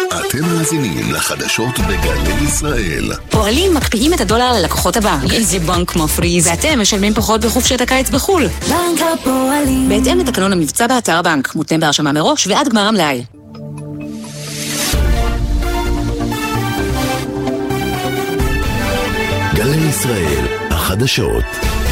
אתם מאזינים לחדשות בגלי ישראל. פועלים מקפיאים את הדולר ללקוחות הבנק. איזה בנק מפריז? ואתם משלמים פחות בחופשת הקיץ בחול. בנק הפועלים. בהתאם לתקנון המבצע באתר הבנק. מותנה בהרשמה מראש ועד גמר המלאי. גלי ישראל, החדשות.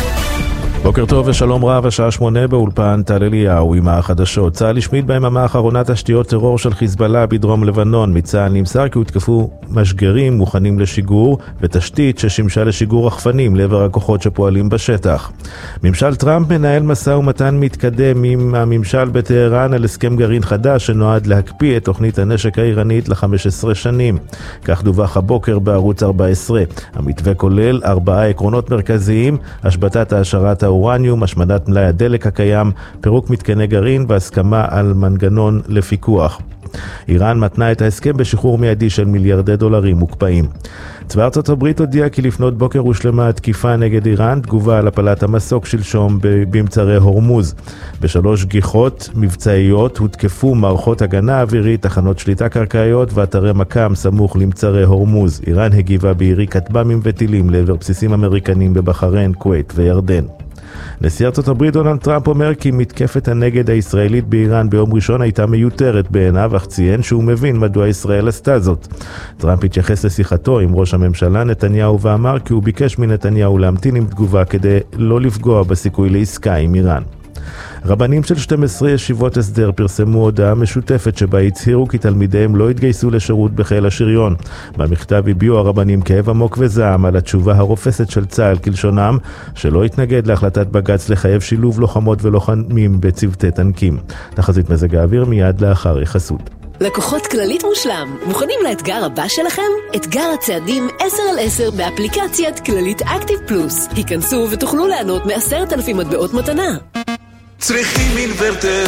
בוקר טוב ושלום רב, השעה 8 באולפן טל אליהו עם החדשות. צה"ל השמיד ביממה האחרונה תשתיות טרור של חיזבאללה בדרום לבנון. מצה"ל נמסר כי הותקפו משגרים מוכנים לשיגור ותשתית ששימשה לשיגור רחפנים לעבר הכוחות שפועלים בשטח. ממשל טראמפ מנהל משא ומתן מתקדם עם הממשל בטהרן על הסכם גרעין חדש שנועד להקפיא את תוכנית הנשק האיראנית ל-15 שנים. כך דווח הבוקר בערוץ 14. המתווה כולל 4 עקרונות מרכזיים: השבתת העשרת האורניום, השמדת מלאי הדלק הקיים, פירוק מתקני גרעין והסכמה על מנגנון לפיקוח. איראן מתנה את ההסכם בשחרור מיידי של מיליארדי דולרים מוקפאים. צבא ארצות הברית הודיע כי לפנות בוקר הושלמה התקיפה נגד איראן, תגובה על הפלת המסוק שלשום במצרי הורמוז. ב3 גיחות מבצעיות הותקפו מערכות הגנה אווירית, תחנות שליטה קרקעיות ואתרי מקם סמוך למצרי הורמוז. איראן הגיבה בירי כטב"מים וטילים לעבר בסיסים אמריקנים בבחריין, כווית וירדן. נשיא ארצות הברית דונלד טראמפ אומר כי מתקפת הנגד הישראלית באיראן ביום ראשון הייתה מיותרת בעיניו, אך ציין שהוא מבין מדוע ישראל עשתה זאת. טראמפ התייחס לשיחתו עם ראש הממשלה נתניהו ואמר כי הוא ביקש מנתניהו להמתין עם תגובה כדי לא לפגוע בסיכוי לעסקה עם איראן. רבנים של 12 ישיבות הסדר פרסמו הודעה משותפת שבה הצהירו כי תלמידיהם לא התגייסו לשירות בחיל השריון. במכתב הביעו הרבנים כאב עמוק וזעם על התשובה הרופסת של צה"ל כלשונם, שלא התנגד להחלטת בג"ץ לחייב שילוב לוחמות ולוחמים בצוותי טנקים. תחזית מזג האוויר מיד לאחר החסות. לקוחות כללית מושלם, מוכנים לאתגר הבא שלכם? אתגר הצעדים 10/10 באפליקציית כללית אקטיב פלוס. היכנסו ותוכלו ליהנות מ10,000 מטבעות מתנה. צריכים אינוורטר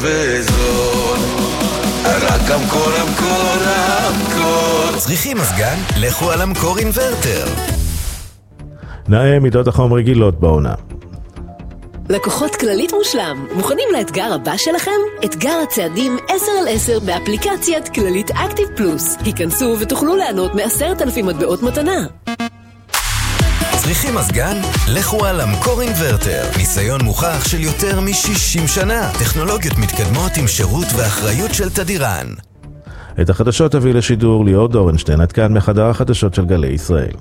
ובזול, רק אמקור, אמקור, אמקור. צריכים מזגן? לכו על אמקור אינוורטר. נאה מידות החום רגילות בעונה. לקוחות כללית מושלם, מוכנים לאתגר הבא שלכם? אתגר הצעדים 10/10 באפליקציית כללית אקטיב פלוס. היכנסו ותוכלו ליהנות מ10,000 מטבעות מתנה. צריכים מזגן? לכו על אמקור אינוורטר. ניסיון מוכח של יותר מ-60 שנה. טכנולוגיות מתקדמות עם שירות ואחריות של תדירן. את החדשות הביא לשידור ליאור דורנשטיין, עד כאן מחדר החדשות של גלי ישראל.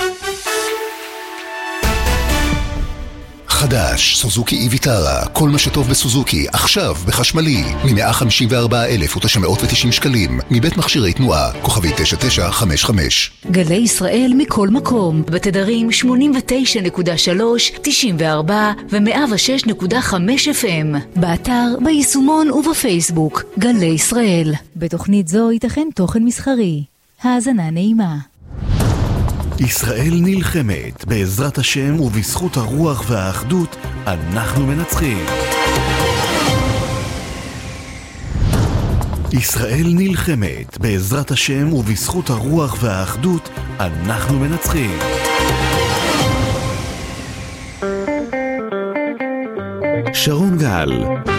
חדש, סוזוקי איביטרה, כל מה שטוב בסוזוקי, עכשיו בחשמלי, מ-154,990 שקלים, מבית מכשירי תנועה, כוכבי 9955. גלי ישראל מכל מקום, בתדרים 89.3, 94 ו-106.5 FM, באתר, ביישומון ובפייסבוק, גלי ישראל. בתוכנית זו ייתכן תוכן מסחרי. האזנה נעימה. ישראל נלחמת, בעזרת השם ובזכות הרוח והאחדות, אנחנו מנצחים. ישראל נלחמת, בעזרת השם ובזכות הרוח והאחדות, אנחנו מנצחים. שרון גל.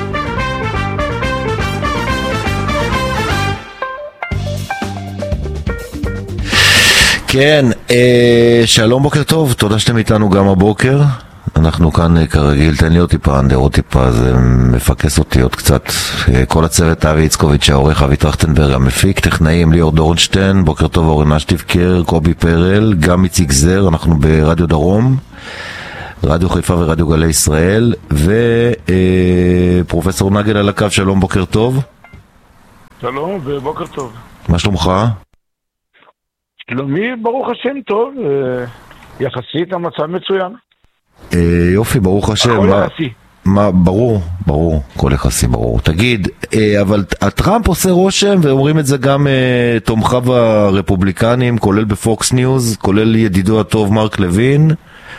כן, שלום, בוקר טוב, תודה שאתם איתנו גם הבוקר. אנחנו כאן כרגיל, תן לי עוד טיפה, עוד טיפה, זה מפקס אותי עוד קצת. כל הצוות, אבי יצקוביץ', העורך, אבי טרכטנברג, המפיק, טכנאים, ליאור דורנשטיין, בוקר טוב, אורן אשטיבקר, קובי פרל, גם איציק זר, אנחנו ברדיו דרום, רדיו חיפה ורדיו גלי ישראל, ופרופסור נגל על הקו, שלום, בוקר טוב. שלום ובוקר טוב. מה שלומך? שלומי, ברוך השם טוב, יחסית המצב מצוין. יופי, ברוך השם. הכל יחסי. ברור, כל יחסי ברור. תגיד, אבל הטראמפ עושה רושם, ואומרים את זה גם תומכיו הרפובליקנים, כולל בפוקס ניוז, כולל ידידו הטוב מרק לוין.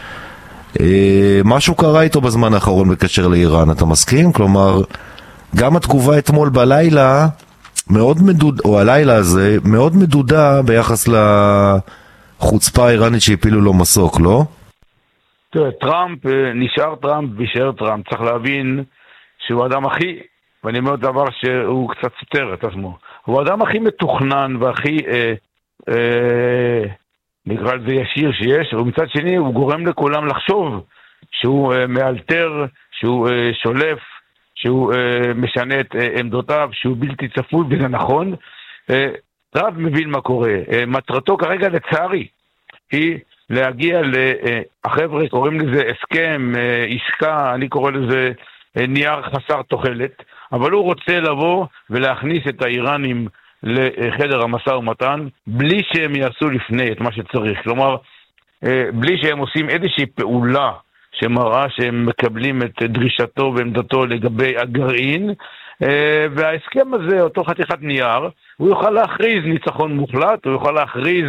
משהו קרה איתו בזמן האחרון בקשר לאיראן, אתה מסכים? כלומר, גם התגובה אתמול בלילה מאוד מדוד, או הלילה הזה, מאוד מדודה ביחס לחוצפה האיראנית שהפילו לו מסוק, לא? תראה, טראמפ נשאר טראמפ וישאר טראמפ. צריך להבין שהוא אדם הכי, ואני אומר דבר שהוא קצת סותר את עצמו. הוא האדם הכי מתוכנן והכי, נקרא לזה ישיר שיש, ומצד שני הוא גורם לכולם לחשוב שהוא מאלתר, שהוא שולף, שהוא משנה את עמדותיו, שהוא בלתי צפוי, וזה נכון. רב מבין מה קורה. מטרתו כרגע לצערי היא להגיע החבר'ה קוראים לזה הסכם, עסקה, אני קורא לזה נייר חסר תוחלת, אבל הוא רוצה לבוא ולהכניס את האיראנים לחדר המשא ומתן, בלי שהם יעשו לפני את מה שצריך. כלומר, בלי שהם עושים איזושהי פעולה שמראה שהם מקבלים את דרישתו ועמדתו לגבי הגרעין, וההסכם הזה, אותו חתיכת נייר, הוא יוכל להכריז ניצחון מוחלט, הוא יוכל להכריז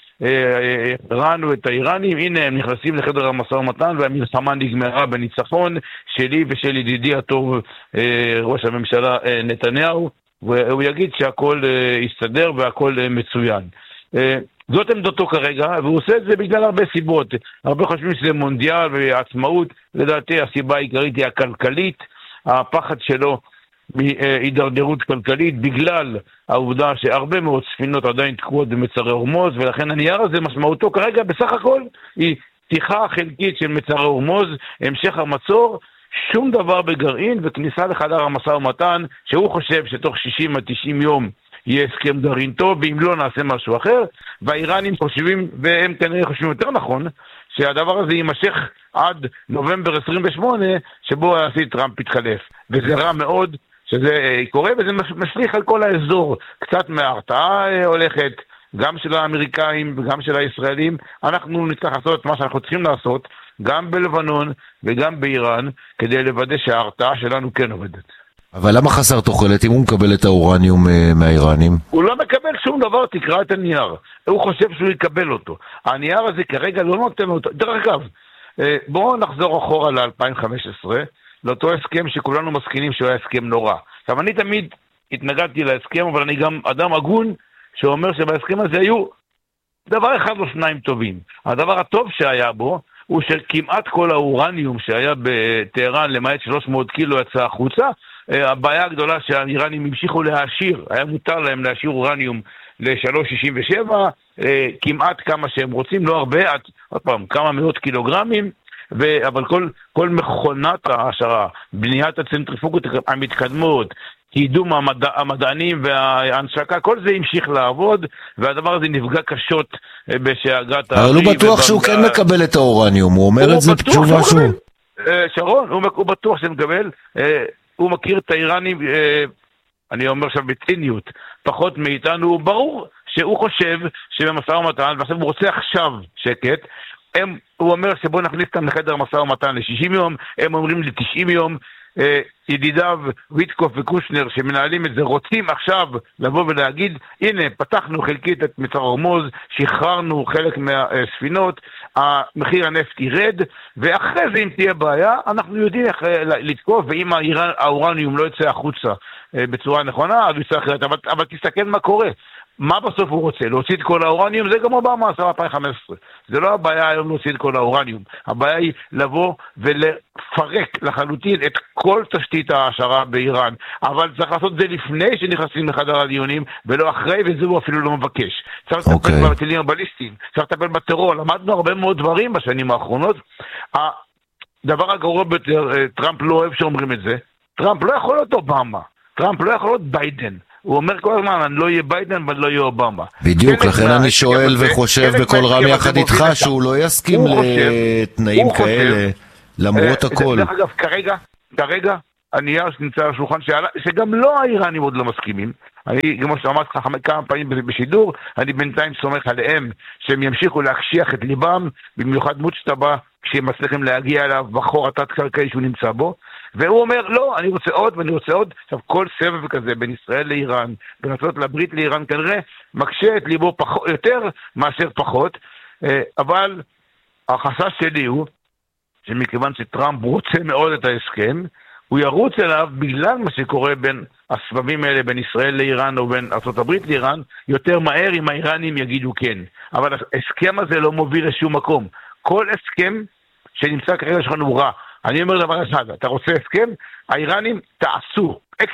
ראינו את האיראנים, הנה הם נכנסים לחדר המשא ומתן והמלחמה נגמרה בניצחון שלי ושל ידידי הטוב ראש הממשלה נתניהו, והוא יגיד שהכל יסתדר והכל מצוין. זאת עמדתו כרגע, והוא עושה את זה בגלל הרבה סיבות. הרבה חושבים שזה מונדיאל ועצמאות, לדעתי הסיבה העיקרית היא הכלכלית, הפחד שלו מהידרדרות כלכלית בגלל העובדה שהרבה מאוד ספינות עדיין תקועות במצרי הורמוז, ולכן הנייר הזה משמעותו כרגע בסך הכל היא פתיחה חלקית של מצרי הורמוז, המשך המצור, שום דבר בגרעין וכניסה לחדר המשא ומתן שהוא חושב שתוך 60 עד 90 יום יהיה הסכם גרעין טוב, ואם לא נעשה משהו אחר. והאיראנים חושבים, והם כנראה חושבים יותר נכון, שהדבר הזה יימשך עד נובמבר 28 שבו הנשיא טראמפ יתחלף, וזה רע מאוד שזה קורה, וזה משליך על כל האזור. קצת מההרתעה הולכת גם של האמריקאים וגם של הישראלים. אנחנו נצטרך לעשות את מה שאנחנו צריכים לעשות גם בלבנון וגם באיראן כדי לוודא שההרתעה שלנו כן עובדת. אבל למה חסר תוחלת אם הוא מקבל את האורניום מהאיראנים? הוא לא מקבל שום דבר, תקרא את הנייר. הוא חושב שהוא יקבל אותו. הנייר הזה כרגע לא נותן אותו. דרך אגב, בואו נחזור אחורה ל-2015, לאותו הסכם שכולנו מסכימים שהוא היה הסכם נורא. עכשיו, אני תמיד התנגדתי להסכם, אבל אני גם אדם הגון שאומר שבהסכם הזה היו דבר אחד או שניים טובים. הדבר הטוב שהיה בו, הוא שכמעט כל האורניום שהיה בטהרן, למעט 300 קילו יצא החוצה. הבעיה הגדולה שהאיראנים המשיכו להעשיר, היה מותר להם להעשיר אורניום ל-3.67, כמעט כמה שהם רוצים, לא הרבה, עוד פעם, כמה מאות קילוגרמים, אבל כל מכונת העשרה, בניית הצנטריפוגות המתקדמות, קידום המדענים וההנשקה, כל זה המשיך לעבוד, והדבר הזה נפגע קשות בשאגת הארי. אבל הוא בטוח שהוא כן מקבל את האורניום, הוא אומר את זה בתשובה שהוא. שרון, הוא בטוח שמקבל, הוא מכיר את האיראנים, אני אומר עכשיו בציניות, פחות מאיתנו, ברור שהוא חושב שבמשא ומתן, ועכשיו הוא רוצה עכשיו שקט, הוא אומר שבוא נכניס אותם לחדר משא ומתן ל-60 יום, הם אומרים ל-90 יום, ידידיו ויטקוף וקושנר שמנהלים את זה רוצים עכשיו לבוא ולהגיד הנה פתחנו חלקית את מצרי הורמוז, שחררנו חלק מהספינות, המחיר הנפט ירד, ואחרי זה אם תהיה בעיה אנחנו יודעים איך לתקוף, ואם האורניום לא יצא החוצה בצורה נכונה אז יצא אחרת. אבל תסתכל מה קורה, מה בסוף הוא רוצה? להוציא את כל האורניום? זה גם אובמה עשה 2015. זה לא הבעיה היום להוציא את כל האורניום. הבעיה היא לבוא ולפרק לחלוטין את כל תשתית ההעשרה באיראן. אבל צריך לעשות את זה לפני שנכנסים לחדר הדיונים, ולא אחרי, וזה הוא אפילו לא מבקש. צריך לטפל בטילים הבליסטיים, צריך לטפל בטרור. למדנו הרבה מאוד דברים בשנים האחרונות. הדבר הגרוע ביותר, טראמפ לא אוהב שאומרים את זה. טראמפ לא יכול להיות אובמה. טראמפ לא יכול להיות ביידן. הוא אומר כל הזמן, אני לא אהיה ביידן ואני לא אהיה אובמה. בדיוק, לכן אני שואל וחושב בכל רם יחד איתך שהוא לא יסכים לתנאים כאלה, למרות הכל. דרך אגב, כרגע, הנייר שנמצא על השולחן, שגם לא האיראנים עוד לא מסכימים, אני, כמו שאמרתי לך כמה פעמים בשידור, אני בינתיים סומך עליהם, שהם ימשיכו להקשיח את ליבם, במיוחד מוצ'טבה, כשהם מצליחים להגיע אליו בחור התת-קרקעי שהוא נמצא בו, והוא אומר, לא, אני רוצה עוד ואני רוצה עוד. עכשיו, כל סבב כזה בין ישראל לאיראן, בין ארצות הברית לאיראן, כנראה מקשה את ליבו יותר מאשר פחות, אבל החשש שלי הוא, שמכיוון שטראמפ רוצה מאוד את ההסכם, הוא ירוץ אליו בגלל מה שקורה בין הסבבים האלה, בין ישראל לאיראן או בין ארצות הברית לאיראן, יותר מהר אם האיראנים יגידו כן. אבל ההסכם הזה לא מוביל לשום מקום. כל הסכם שנמצא כרגע שלנו רע. אני אומר דבר אחד, אתה רוצה הסכם? האיראנים תעשו, אקשן,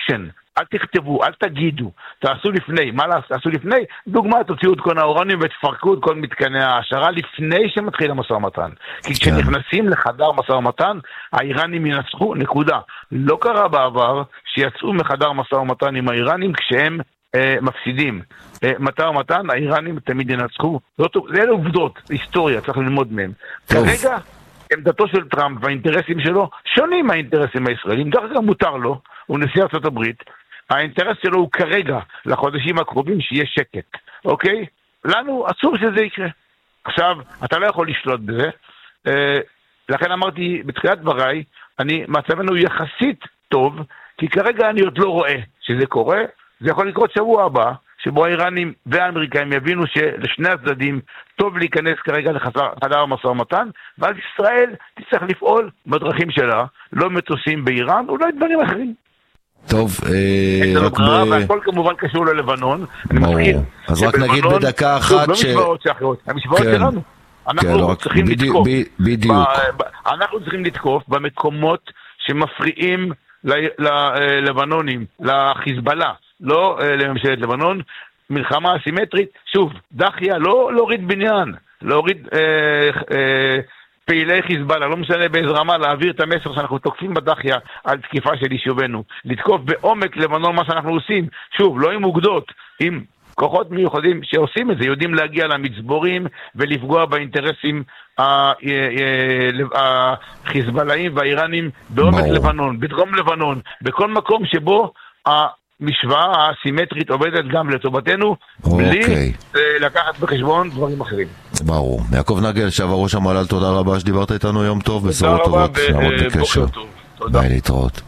אל תכתבו, אל תגידו, תעשו לפני. מה תעשו לפני? דוגמה, תוציאו את כל האורניום ותפרקו את כל מתקני העשרה לפני שמתחיל המשא ומתן. כי כשנכנסים לחדר משא ומתן, האיראנים ינצחו, נקודה. לא קרה בעבר שיצאו מחדר משא ומתן עם האיראנים כשהם מפסידים. משא ומתן, האיראנים תמיד ינצחו. זה אלה עובדות, היסטוריה, צריך ללמוד מהם. כרגע, עמדתו של טראמפ והאינטרסים שלו שונים מהאינטרסים הישראלים. דרך אגב מותר לו, הוא נשיא ארצות הברית, האינטרס שלו הוא כרגע, לחודשים הקרובים, שיהיה שקט, אוקיי? לנו אסור שזה יקרה. עכשיו, אתה לא יכול לשלוט בזה, לכן אמרתי בתחילת דבריי, מצבנו יחסית טוב, כי כרגע אני עוד לא רואה שזה קורה, זה יכול לקרות שבוע הבא, שבו האיראנים והאמריקאים יבינו שלשני הצדדים טוב להיכנס כרגע לחדר המשא ומתן, ואז ישראל תצטרך לפעול בדרכים שלה, לא מטוסים באיראן, אולי דברים אחרים. טוב, והכל כמובן קשור ללבנון. אז רק נגיד בדקה אחת לא משוואות שאחרות, המשוואות שלנו. אנחנו צריכים לתקוף. בדיוק. אנחנו צריכים לתקוף במקומות שמפריעים ללבנונים, לחיזבאללה, לא לממשלת לבנון, מלחמה אסימטרית. שוב, דחיה, לא להוריד בניין, להוריד פעילי חיזבאללה, לא משנה באיזה רמה, להעביר את המסר שאנחנו תוקפים בדחיה על תקיפה של יישובנו, לתקוף בעומק לבנון מה שאנחנו עושים, שוב, לא עם אוגדות, עם כוחות מיוחדים שעושים את זה, יודעים להגיע למצבורים ולפגוע באינטרסים החיזבאללאים והאיראנים בעומק לבנון, בדרום לבנון, בכל מקום שבו המשוואה הסימטרית עובדת גם לטובתנו, בלי לקחת בחשבון דברים אחרים. ברור. יעקב נגל, לשעבר ראש המל"ל, תודה רבה שדיברת איתנו יום טוב, בשורות טובות, נעמוד בקשר. ביי, להתראות.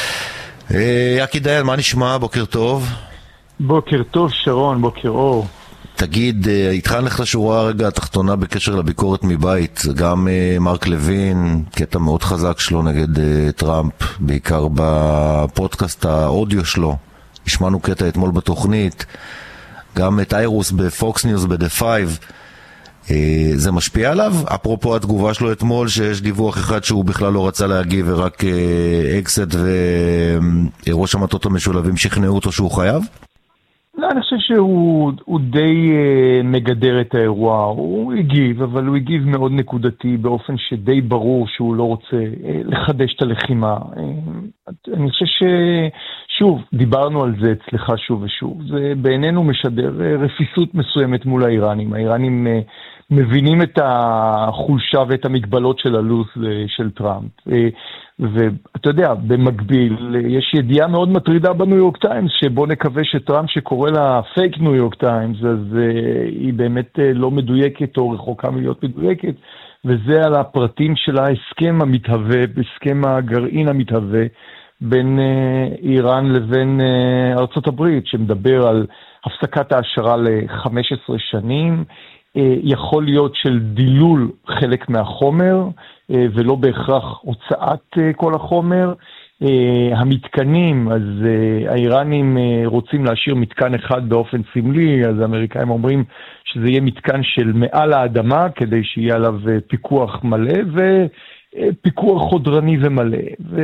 יקי דיין, מה נשמע? בוקר טוב. בוקר טוב שרון, בוקר אור. תגיד, איתך נלך לשורה הרגע התחתונה בקשר לביקורת מבית, גם מרק לוין, קטע מאוד חזק שלו נגד טראמפ, בעיקר בפודקאסט האודיו שלו, השמענו קטע אתמול בתוכנית, גם את איירוס בפוקס ניוז ב-The 5, זה משפיע עליו? אפרופו התגובה שלו אתמול, שיש דיווח אחד שהוא בכלל לא רצה להגיב ורק אקסט וראש המטות המשולבים שכנעו אותו שהוא חייב? לא, אני חושב שהוא די מגדר את האירוע, הוא הגיב, אבל הוא הגיב מאוד נקודתי, באופן שדי ברור שהוא לא רוצה לחדש את הלחימה. אני חושב שוב, דיברנו על זה אצלך שוב ושוב, זה בעינינו משדר רפיסות מסוימת מול האיראנים. האיראנים מבינים את החולשה ואת המגבלות של הלו"ז של טראמפ. ואתה יודע, במקביל, יש ידיעה מאוד מטרידה בניו יורק טיימס, שבו נקווה שטראמפ שקורא לה פייק ניו יורק טיימס, אז היא באמת לא מדויקת או רחוקה מלהיות מדויקת, וזה על הפרטים של ההסכם המתהווה, הסכם הגרעין המתהווה, בין איראן לבין ארצות הברית, שמדבר על הפסקת העשרה ל-15 שנים, יכול להיות של דילול חלק מהחומר, ולא בהכרח הוצאת כל החומר. המתקנים, אז האיראנים רוצים להשאיר מתקן אחד באופן סמלי, אז האמריקאים אומרים שזה יהיה מתקן של מעל האדמה, כדי שיהיה עליו פיקוח מלא, ופיקוח חודרני ומלא.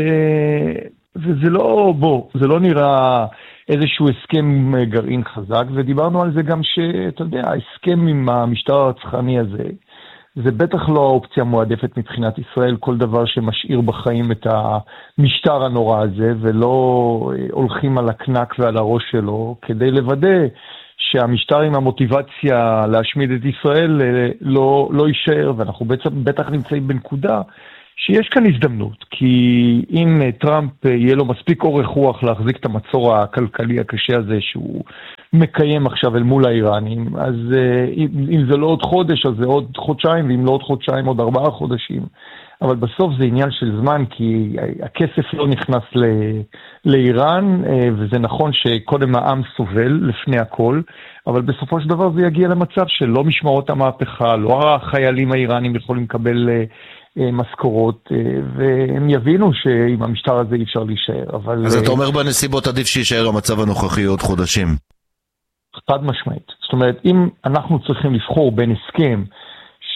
וזה לא, זה לא נראה איזשהו הסכם גרעין חזק, ודיברנו על זה גם שאתה יודע, ההסכם עם המשטר הרצחני הזה, זה בטח לא האופציה מועדפת מבחינת ישראל, כל דבר שמשאיר בחיים את המשטר הנורא הזה, ולא הולכים על הקנק ועל הראש שלו, כדי לוודא שהמשטר עם המוטיבציה להשמיד את ישראל לא יישאר, ואנחנו בטח נמצאים בנקודה, שיש כאן הזדמנות, כי אם טראמפ יהיה לו מספיק אורך רוח להחזיק את המצור הכלכלי הקשה הזה שהוא מקיים עכשיו אל מול האיראנים, אז אם זה לא עוד חודש, אז זה עוד חודשיים, ואם לא עוד חודשיים, עוד 4 חודשים. אבל בסוף זה עניין של זמן, כי הכסף לא נכנס לאיראן, וזה נכון שקודם העם סובל לפני הכל, אבל בסופו של דבר זה יגיע למצב שלא משמרות המהפכה, לא החיילים האיראנים יכולים לקבל משכורות, והם יבינו שעם המשטר הזה אי אפשר להישאר. אז אתה אומר בנסיבות עדיף שישאר המצב הנוכחי עוד חודשים? חד משמעית. זאת אומרת, אם אנחנו צריכים לבחור בין הסכם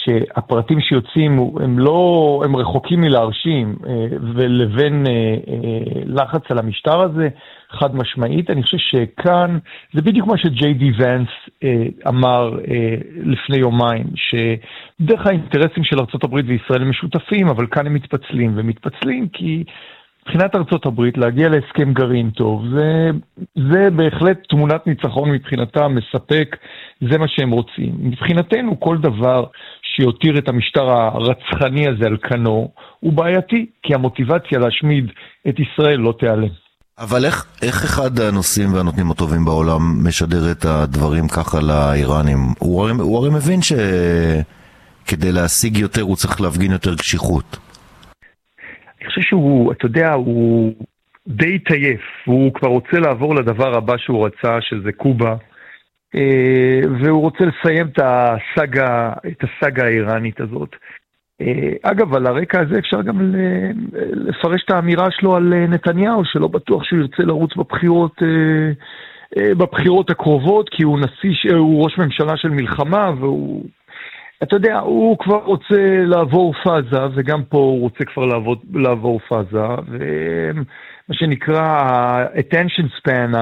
שהפרטים שיוצאים הם רחוקים מלהרשים, ולבין לחץ על המשטר הזה, חד משמעית. אני חושב שכאן, זה בדיוק מה שג'יי די ונס אמר לפני יומיים, שדרך האינטרסים של ארצות הברית וישראל הם משותפים, אבל כאן הם מתפצלים כי מבחינת ארצות הברית להגיע להסכם גרעין טוב, זה בהחלט תמונת ניצחון מבחינתם, מספק, זה מה שהם רוצים. מבחינתנו כל דבר שיותיר את המשטר הרצחני הזה על כנו הוא בעייתי, כי המוטיבציה להשמיד את ישראל לא תיעלם. אבל איך אחד הנושאים והנותנים הטובים בעולם משדר את הדברים ככה לאיראנים? הוא הרי מבין שכדי להשיג יותר הוא צריך להפגין יותר קשיחות. אני חושב שהוא, אתה יודע, הוא די טייף, הוא כבר רוצה לעבור לדבר הבא שהוא רצה, שזה קובה, והוא רוצה לסיים את הסאגה האיראנית הזאת. אגב, על הרקע הזה אפשר גם לפרש את האמירה שלו על נתניהו, שלא בטוח שהוא ירצה לרוץ בבחירות הקרובות, כי הוא ראש ממשלה של מלחמה, והוא, אתה יודע, הוא כבר רוצה לעבור פאזה, וגם פה הוא רוצה כבר לעבור פאזה, ומה שנקרא attention span,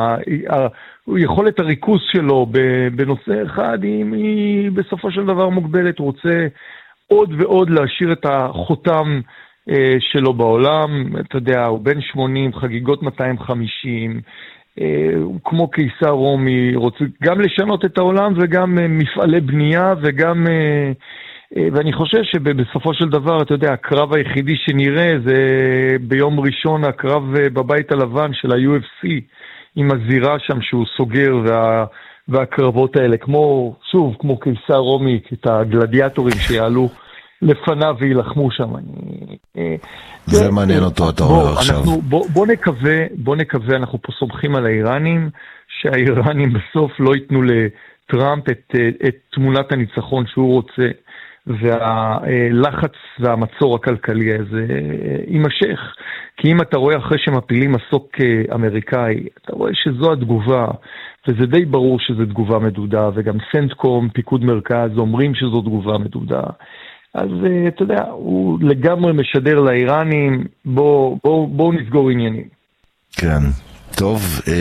יכולת הריכוז שלו בנושא אחד, היא בסופו של דבר מוגבלת, הוא רוצה עוד ועוד להשאיר את החותם שלו בעולם. אתה יודע, הוא בן 80, חגיגות 250, הוא כמו קיסר רומי, רוצה גם לשנות את העולם וגם מפעלי בנייה וגם, ואני חושב שבסופו של דבר, אתה יודע, הקרב היחידי שנראה זה ביום ראשון הקרב בבית הלבן של ה-UFC, עם הזירה שם שהוא סוגר והקרבות האלה, כמו קיסר רומי, את הגלדיאטורים שיעלו לפניו וילחמו שם. זה מעניין אותו, אתה אומר עכשיו. בוא נקווה, אנחנו פה סומכים על האיראנים, שהאיראנים בסוף לא ייתנו לטראמפ את תמונת הניצחון שהוא רוצה, והלחץ והמצור הכלכלי הזה יימשך. כי אם אתה רואה אחרי שמפילים מסוק אמריקאי, אתה רואה שזו התגובה, וזה די ברור שזו תגובה מדודה, וגם סנטקום, פיקוד מרכז, אומרים שזו תגובה מדודה. אז אתה יודע, הוא לגמרי משדר לאיראנים, בואו נסגור עניינים. כן. טוב,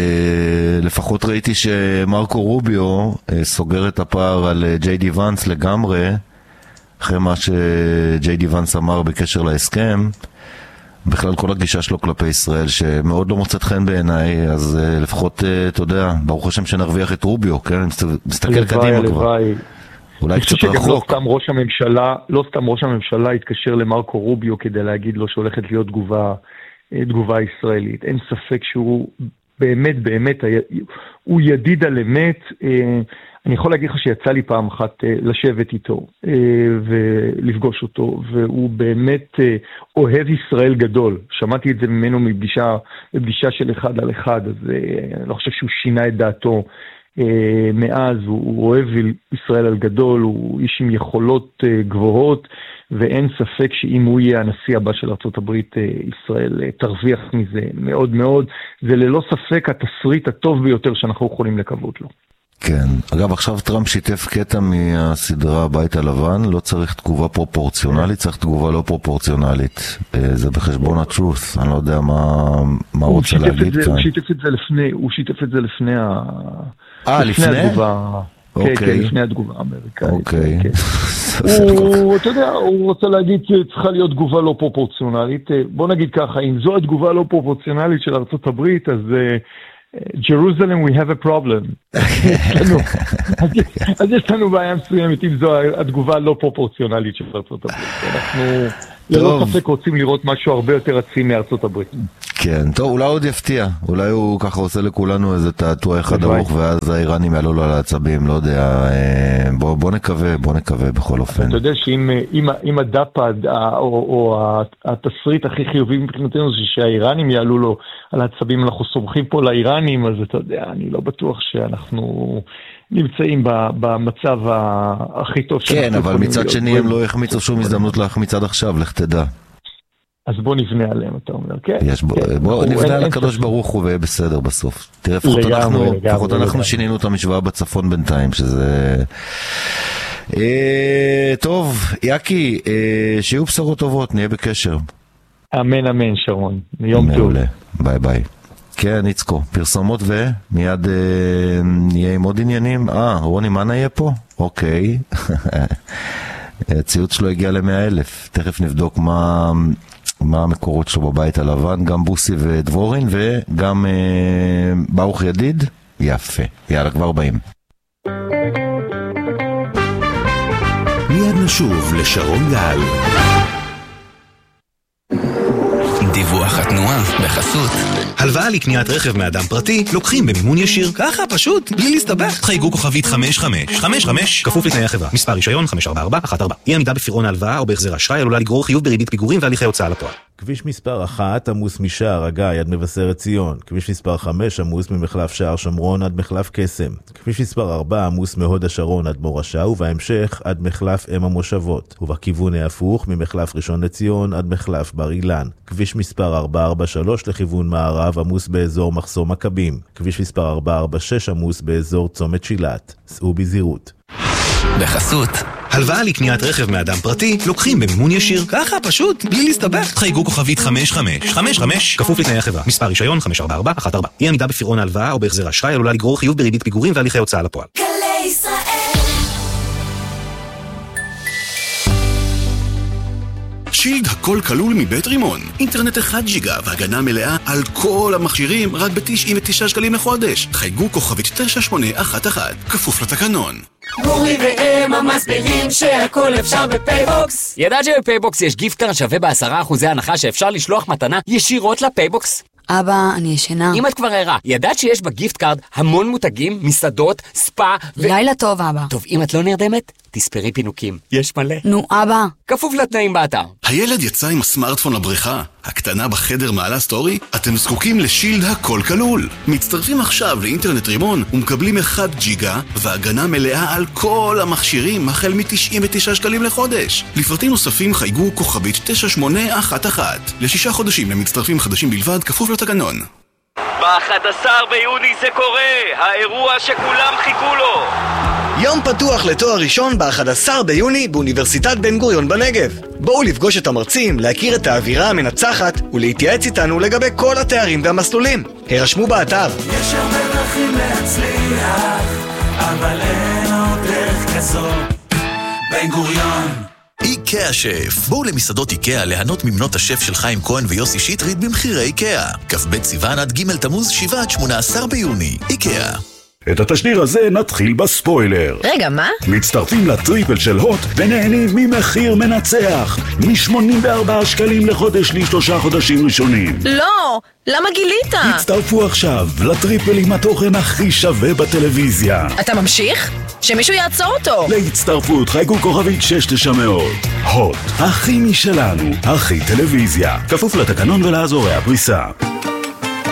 לפחות ראיתי שמרקו רוביו סוגר את הפער על ג'יי די ונס לגמרי, אחרי מה שג'יי די ונס אמר בקשר להסכם, בכלל כל הגישה שלו כלפי ישראל שמאוד לא מוצאת חן בעיניי, אז לפחות, אתה יודע, ברוך השם שנרוויח את רוביו, כן? מסתכל קדימה כבר. אולי קצת רחוק. לא סתם ראש הממשלה התקשר למרקו רוביו כדי להגיד לו שהולכת להיות תגובה ישראלית. אין ספק שהוא באמת, הוא ידיד על אמת. אני יכול להגיד לך שיצא לי פעם אחת לשבת איתו ולפגוש אותו, והוא באמת אוהב ישראל גדול. שמעתי את זה ממנו בפגישה של אחד על אחד, אז אני לא חושב שהוא שינה את דעתו מאז. הוא אוהב ישראל על גדול, הוא איש עם יכולות גבוהות, ואין ספק שאם הוא יהיה הנשיא הבא של ארצות הברית, ישראל תרוויח מזה מאוד מאוד. זה ללא ספק התסריט הטוב ביותר שאנחנו יכולים לקוות לו. כן, אגב עכשיו טראמפ שיתף קטע מהסדרה הבית הלבן, לא צריך תגובה פרופורציונלית, צריך תגובה לא פרופורציונלית, זה בחשבון הטרוס, אני לא יודע מה הוא רוצה להגיד כאן. הוא שיתף את זה לפני התגובה. כן, לפני התגובה האמריקאית. אוקיי. אתה יודע, הוא רוצה להגיד שצריכה להיות תגובה לא פרופורציונלית. בוא נגיד ככה, אם זו התגובה לא פרופורציונלית של ארצות הברית, אז Jerusalem, we have a problem. אז יש לנו בעיה מסוימת אם זו התגובה לא פרופורציונלית של ארצות הברית. אנחנו ללא ספק רוצים לראות משהו הרבה יותר עצים מארצות הברית. כן, טוב, אולי עוד יפתיע. אולי הוא ככה עושה לכולנו איזה תעתוע אחד ארוך, ואז האיראנים יעלו לו על העצבים, לא יודע. בוא נקווה בכל אופן. אתה יודע שאם הדאפד או התסריט הכי חיובי מבחינתנו זה שהאיראנים יעלו לו על העצבים, אנחנו סומכים פה לאיראנים, אז אתה יודע, אני לא בטוח שאנחנו נמצאים במצב הכי טוב. כן, אבל מצד שני הם לא החמיצו שום הזדמנות להחמיץ עד עכשיו, לך תדע. אז בוא נבנה עליהם, אתה אומר, כן? בוא נבנה על הקדוש ברוך הוא ויהיה בסדר בסוף. תראה, לפחות אנחנו שינינו את המשוואה בצפון בינתיים, שזה טוב, יקי, שיהיו בשורות טובות, נהיה בקשר. אמן אמן שרון, יום טוב. ביי ביי. כן, יצקו, פרסומות ומיד נהיה עם עוד עניינים. רוני מנה יהיה פה? אוקיי. הציוץ שלו הגיע ל100,000, תכף נבדוק מה המקורות שלו בבית הלבן, גם בוסי ודבורין וגם ברוך ידיד. יפה, יאללה, כבר באים. מיד נשוב לשרון גל. דיווח התנועה בחסות. הלוואה לקניית רכב מאדם פרטי לוקחים במימון ישיר, ככה פשוט, בלי להסתבך. חייגו כוכבית 5555, כפוף לתנאי החברה. מספר רישיון 54414. אי עמידה בפירעון ההלוואה או בהחזר אשראי עלולה לגרור חיוב בריבית פיגורים והליכי הוצאה לפועל. כביש מספר 1 עמוס משער הגיא עד מבשרת ציון. כביש מספר 5 עמוס ממחלף שער שומרון עד מחלף קסם. כביש מספר 4 עמוס מהוד השרון עד מורשה ובהמשך עד מחלף אם המושבות. ובכיוון ההפוך ממחלף ראשון לציון עד מחלף בר אילן. כביש מספר 443 לכיוון מערב עמוס באזור מחסום מכבים. כביש מספר 446 עמוס באזור צומת שילת. סעו בזהירות. בחסות. הלוואה לקניית רכב מאדם פרטי לוקחים במימון ישיר, ככה פשוט, בלי להסתבך. חייגו כוכבית 5555, כפוף לתנאי החברה. מספר רישיון 54414. אי עמידה בפירעון ההלוואה או בהחזר אשראי עלולה לגרור חיוב בריבית פיגורים והליכי הוצאה לפועל. גלי ישראל. שילד הכל כלול מבית רימון. אינטרנט 1 ג'יגה והגנה מלאה על כל המכשירים רק ב99 שקלים לחודש. חייגו כוכבית 9811, כפוף לתקנון. גורי והם המסבירים שהכל אפשר בפייבוקס. ידעת שבפייבוקס יש גיפט קארד שווה ב10% הנחה שאפשר לשלוח מתנה ישירות לפייבוקס? אבא, אני ישנה. אם את כבר ערה, ידעת שיש בגיפט קארד המון מותגים, מסעדות, ספא לילה טוב, אבא. טוב, אם את לא נרדמת, תספרי פינוקים. יש מלא. נו, אבא. כפוף לתנאים באתר. הילד יצא עם הסמארטפון לבריכה. הקטנה בחדר מעלה סטורי? אתם זקוקים לשילד הכל כלול. מצטרפים עכשיו לאינטרנט רימון ומקבלים 1 ג'יגה והגנה מלאה על כל המכשירים החל מ99 שקלים לחודש. לפרטים נוספים חייגו כוכבית 9811. ל6 חודשים למצטרפים חדשים בלבד, כפוף לתקנון. ב11 ביוני זה קורה, האירוע שכולם חיכו לו. יום פתוח לתואר ראשון ב11 ביוני באוניברסיטת בן גוריון בנגב. בואו לפגוש את המרצים, להכיר את האווירה המנצחת ולהתייעץ איתנו לגבי כל התארים והמסלולים. הרשמו באתר. יש הרבה דרכים להצליח, אבל אין עוד דרך כזאת. בן גוריון. איקאה שף. בואו למסעדות איקאה ליהנות ממנות השף של חיים כהן ויוסי שטרית במחירי איקאה. כ"ב סיוון עד ג' תמוז 7 עד 18 ביוני. איקאה. את התשדיר הזה נתחיל בספוילר. רגע, מה? מצטרפים לטריפל של הוט ונהנים ממחיר מנצח. מ-84 שקלים לחודש ל3 חודשים ראשונים. לא! למה גילית? הצטרפו עכשיו לטריפל עם התוכן הכי שווה בטלוויזיה. אתה ממשיך? שמישהו יעצור אותו. להצטרפות חייגו כוכבית 6900. הוט, הכי משלנו, הכי טלוויזיה. כפוף לתקנון ולאזורי הפריסה.